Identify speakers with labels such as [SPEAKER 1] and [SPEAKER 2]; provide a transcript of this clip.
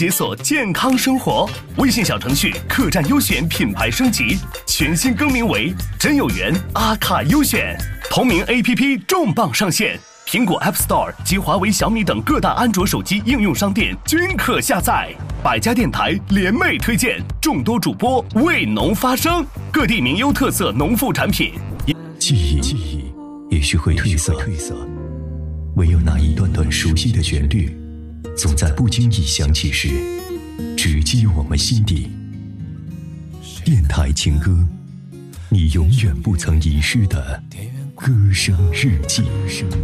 [SPEAKER 1] 解锁健康生活。微信小程序客栈优选品牌升级，全新更名为真有缘阿卡优选。同名 APP 重磅上线，苹果 App Store 及华为、小米等各大安卓手机应用商店均可下载。百家电台联袂推荐，众多主播为农发声，各地名优特色农副产品。
[SPEAKER 2] 记忆也许会褪色，唯有那一段段熟悉的旋律，总在不经意响起时，直击我们心底。电台情歌，你永远不曾遗失的歌声日记。